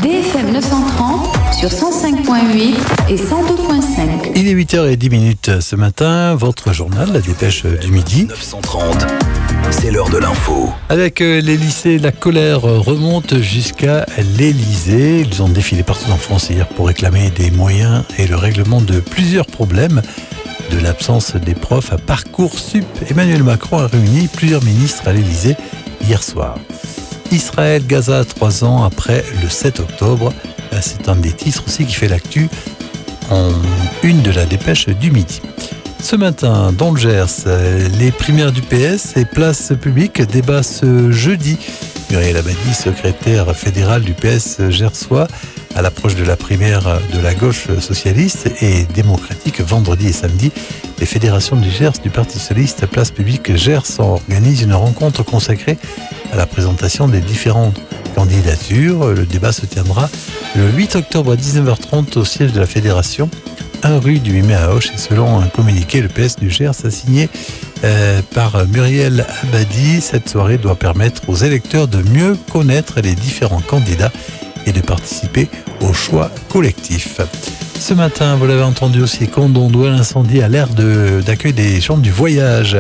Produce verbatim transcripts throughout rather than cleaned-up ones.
D F M neuf cent trente sur cent cinq virgule huit et cent deux virgule cinq. Il est huit heures dix ce matin, votre journal, la dépêche du midi. neuf cent trente, c'est l'heure de l'info. Avec les lycées, la colère remonte jusqu'à l'Élysée. Ils ont défilé partout en France hier pour réclamer des moyens et le règlement de plusieurs problèmes. De l'absence des profs à Parcoursup, Emmanuel Macron a réuni plusieurs ministres à l'Élysée hier soir. Israël, Gaza, trois ans après le sept octobre. C'est un des titres aussi qui fait l'actu en une de la dépêche du midi. Ce matin, dans le Gers, les primaires du P S et places publiques débat ce jeudi. Muriel Abadi, secrétaire fédérale du P S gersois, à l'approche de la primaire de la gauche socialiste et démocratique vendredi et samedi, les fédérations du Gers du Parti socialiste Place publique Gers organisent une rencontre consacrée à la présentation des différentes candidatures. Le débat se tiendra le huit octobre à dix-neuf heures trente au siège de la fédération, un rue du huit mai à Auch. Et selon un communiqué, le P S du Gers a signé euh, par Muriel Abadi. Cette soirée doit permettre aux électeurs de mieux connaître les différents candidats et de participer au choix collectif. Ce matin, vous l'avez entendu aussi, Condon-Douai, l'incendie à l'aire de, d'accueil des gens du voyage.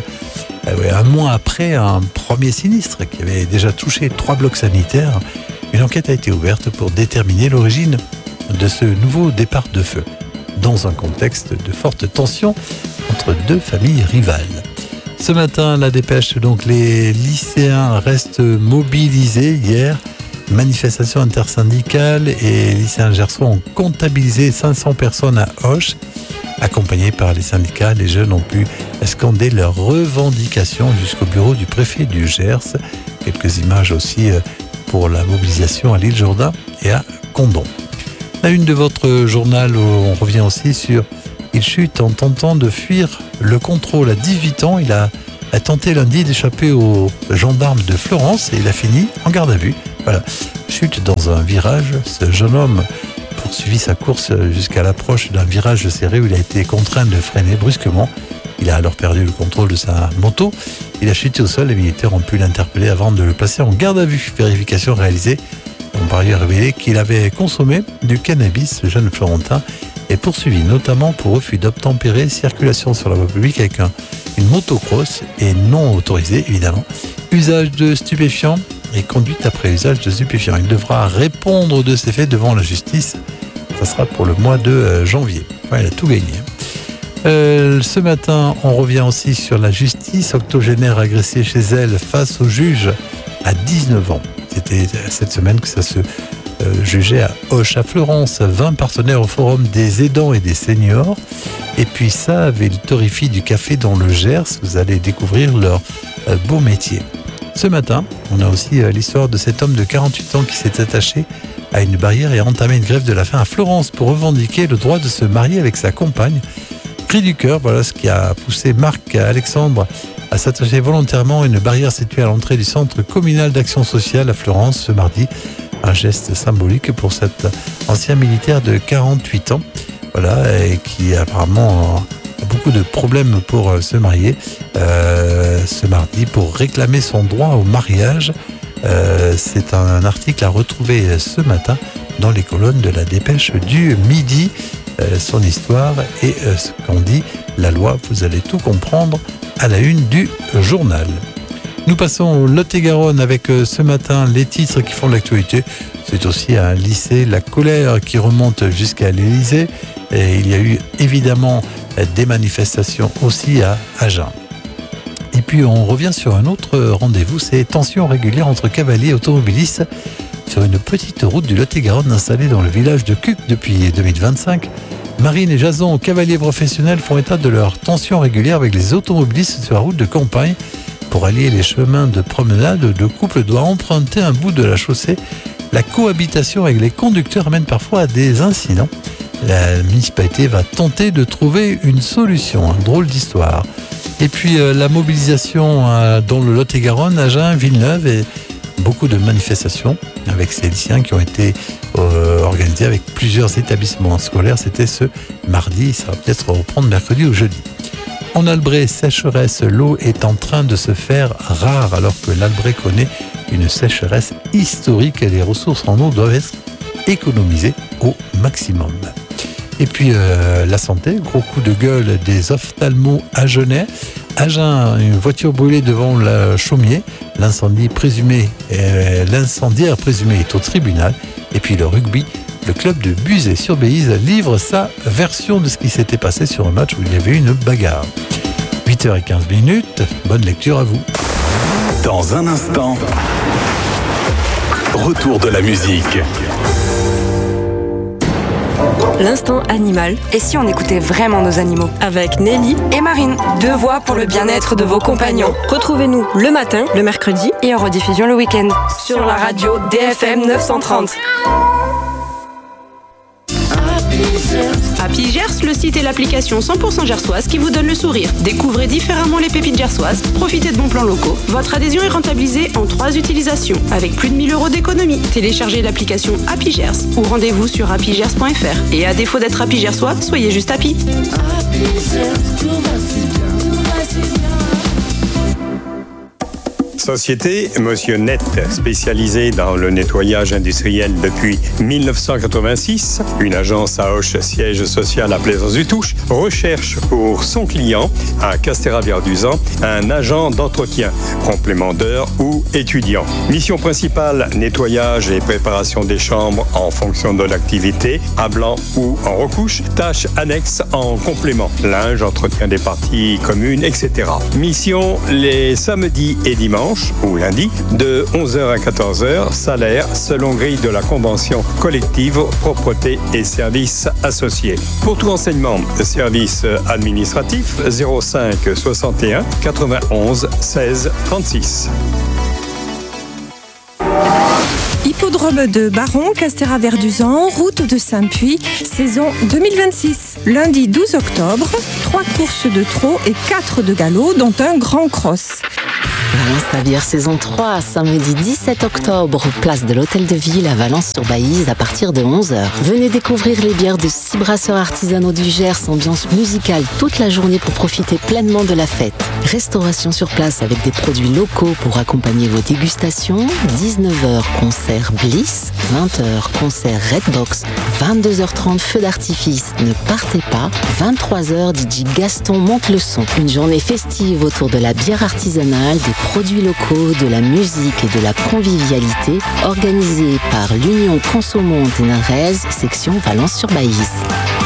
Un mois après un premier sinistre qui avait déjà touché trois blocs sanitaires, une enquête a été ouverte pour déterminer l'origine de ce nouveau départ de feu, dans un contexte de forte tension entre deux familles rivales. Ce matin, la dépêche, donc les lycéens restent mobilisés hier. Manifestation intersyndicale et les lycéens gersois ont comptabilisé cinq cents personnes à Auch. Accompagnés par les syndicats, les jeunes ont pu scander leurs revendications jusqu'au bureau du préfet du Gers. Quelques images aussi pour la mobilisation à l'île Jourdain et à Condon. La une de votre journal, on revient aussi sur il chute en tentant de fuir le contrôle à dix-huit ans. Il a, a tenté lundi d'échapper aux gendarmes de Florence et il a fini en garde à vue. Voilà, chute dans un virage. Ce jeune homme poursuivit sa course jusqu'à l'approche d'un virage serré où il a été contraint de freiner brusquement. Il a alors perdu le contrôle de sa moto. Il a chuté au sol. Les militaires ont pu l'interpeller avant de le placer en garde à vue. Vérification réalisée. On par ailleurs révélé qu'il avait consommé du cannabis. Ce jeune Florentin est poursuivi notamment pour refus d'obtempérer, circulation sur la voie publique avec un, une motocross et non autorisée évidemment, usage de stupéfiants et conduite après usage de stupéfiants. Il devra répondre de ses faits devant la justice. Ça sera pour le mois de janvier. Enfin, il a tout gagné. Euh, ce matin, on revient aussi sur la justice. Octogénaire agressée chez elle face au juge à dix-neuf ans. C'était cette semaine que ça se euh, jugeait à Auch, à Florence. vingt partenaires au forum des aidants et des seniors. Et puis ça, Viltorifie du café dans le Gers. Vous allez découvrir leur euh, beau métier. Ce matin, on a aussi l'histoire de cet homme de quarante-huit ans qui s'est attaché à une barrière et a entamé une grève de la faim à Florence pour revendiquer le droit de se marier avec sa compagne. Cri du cœur, voilà ce qui a poussé Marc Alexandre à s'attacher volontairement à une barrière située à l'entrée du centre communal d'action sociale à Florence ce mardi. Un geste symbolique pour cet ancien militaire de quarante-huit ans, voilà, et qui apparemment a beaucoup de problèmes pour se marier euh, ce mardi pour réclamer son droit au mariage. Euh, c'est un article à retrouver ce matin dans les colonnes de la dépêche du midi. Euh, son histoire et euh, ce qu'en dit la loi. Vous allez tout comprendre à la une du journal. Nous passons au Lot-et-Garonne avec euh, ce matin les titres qui font l'actualité. C'est aussi un lycée, la colère qui remonte jusqu'à l'Élysée. Et il y a eu évidemment des manifestations aussi à Agen. Et puis on revient sur un autre rendez-vous, c'est tensions régulières entre cavaliers et automobilistes sur une petite route du Lot-et-Garonne installée dans le village de Cuc depuis deux mille vingt-cinq. Marine et Jason, cavaliers professionnels, font état de leurs tensions régulières avec les automobilistes sur la route de campagne. Pour allier les chemins de promenade, le couple doit emprunter un bout de la chaussée. La cohabitation avec les conducteurs amène parfois à des incidents. La municipalité va tenter de trouver une solution. Un drôle d'histoire. Et puis euh, la mobilisation euh, dans le Lot-et-Garonne, Agen, Villeneuve et beaucoup de manifestations avec ces lycéens qui ont été euh, organisées avec plusieurs établissements scolaires. C'était ce mardi, ça va peut-être reprendre mercredi ou jeudi. En Albré, sécheresse, l'eau est en train de se faire rare alors que l'Albré connaît une sécheresse historique et les ressources en eau doivent être économiser au maximum. Et puis euh, la santé, gros coup de gueule des ophtalmos agenais. Agen, une voiture brûlée devant le chaumier. L'incendie présumé, euh, l'incendiaire présumé est au tribunal. Et puis le rugby, le club de Buzet-sur-Béziers livre sa version de ce qui s'était passé sur un match où il y avait eu une bagarre. huit heures quinze minutes, bonne lecture à vous. Dans un instant, retour de la musique. L'instant animal. Et si on écoutait vraiment nos animaux? Avec Nelly et Marine. Deux voix pour le bien-être de vos compagnons. Retrouvez-nous le matin, le mercredi et en rediffusion le week-end. Sur la radio D F M neuf cent trente. Happy Gers, le site et l'application cent pour cent gersoise qui vous donne le sourire. Découvrez différemment les pépites gersoises, profitez de bons plans locaux. Votre adhésion est rentabilisée en trois utilisations, avec plus de mille euros d'économie. Téléchargez l'application Happy Gers ou rendez-vous sur happy gers point f r. Et à défaut d'être Happy Gersois, soyez juste happy. Société Monsieur Net, spécialisée dans le nettoyage industriel depuis mille neuf cent quatre-vingt-six. Une agence à Auch, siège social à Plaisance-du-Touche, recherche pour son client à Castéra-Verduzan un agent d'entretien, complément d'heures ou étudiant. Mission principale, nettoyage et préparation des chambres en fonction de l'activité, à blanc ou en recouche. Tâches annexes en complément, linge, entretien des parties communes, et cetera. Mission les samedis et dimanches ou lundi, de onze heures à quatorze heures, salaire selon grille de la convention collective, propreté et services associés. Pour tout renseignement, service administratif zéro cinq soixante et un quatre-vingt-onze seize trente-six. Hippodrome de Baron, Castéra-Verduzan, route de Saint-Puy, saison deux mille vingt-six. Lundi douze octobre, trois courses de trot et quatre de galop, dont un grand cross. Valence-Navière saison trois, samedi dix-sept octobre, place de l'Hôtel de Ville à Valence-sur-Baïse à partir de onze heures. Venez découvrir les bières de six brasseurs artisanaux du Gers, ambiance musicale toute la journée pour profiter pleinement de la fête. Restauration sur place avec des produits locaux pour accompagner vos dégustations. dix-neuf heures, concert Bliss. vingt heures, concert Redbox. vingt-deux heures trente, feu d'artifice. Ne partez pas. vingt-trois heures, D J Gaston monte le son. Une journée festive autour de la bière artisanale, des produits locaux, de la musique et de la convivialité, organisée par l'Union Consommons Ténarèse, section Valence-sur-Baïse.